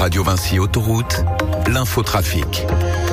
Radio Vinci Autoroute, l'infotrafic.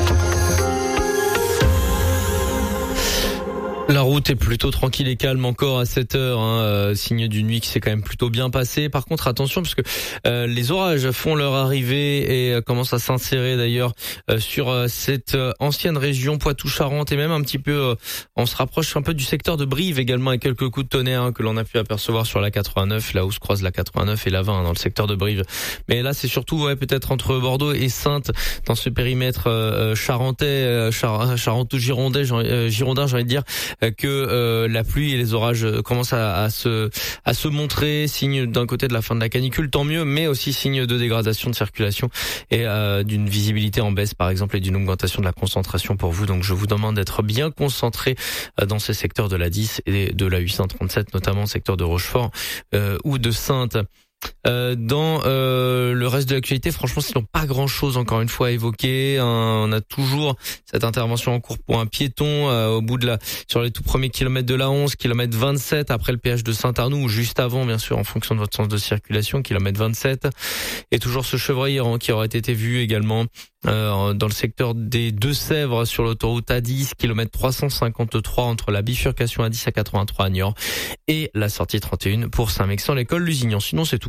La route est plutôt tranquille et calme encore à cette heure, signe d'une nuit qui s'est quand même plutôt bien passée. Par contre, attention parce que les orages font leur arrivée et commencent à s'insérer d'ailleurs sur cette ancienne région Poitou-Charentes et même un petit peu, on se rapproche un peu du secteur de Brive également avec quelques coups de tonnerre que l'on a pu apercevoir sur la 89, là où se croise la 89 et la 20 dans le secteur de Brive. Mais là, c'est surtout peut-être entre Bordeaux et Saintes dans ce périmètre charentais, charentou-girondin, j'ai envie de dire. Que la pluie et les orages commencent à se montrer, signe d'un côté de la fin de la canicule, tant mieux, mais aussi signe de dégradation de circulation et d'une visibilité en baisse par exemple et d'une augmentation de la concentration pour vous. Donc je vous demande d'être bien concentré dans ces secteurs de la 10 et de la 837, notamment le secteur de Rochefort ou de Saintes. Dans le reste de l'actualité, franchement, sinon pas grand chose encore une fois à évoquer. On a toujours cette intervention en cours pour un piéton au bout de sur les tout premiers kilomètres de la 11, kilomètre 27 après le péage de Saint-Arnoux, ou juste avant bien sûr en fonction de votre sens de circulation, kilomètre 27. Et toujours ce chevreuil qui aurait été vu également dans le secteur des Deux-Sèvres sur l'autoroute A10, kilomètre 353 entre la bifurcation A10 à 83 à Niort et la sortie 31 pour Saint-Mexan, l'école Lusignan. Sinon c'est tout.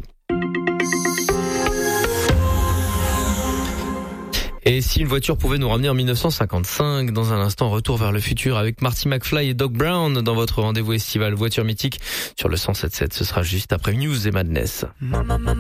Et si une voiture pouvait nous ramener en 1955, dans un instant, retour vers le futur avec Marty McFly et Doc Brown dans votre rendez-vous estival Voiture mythique sur le 107.7. Ce sera juste après News et Madness.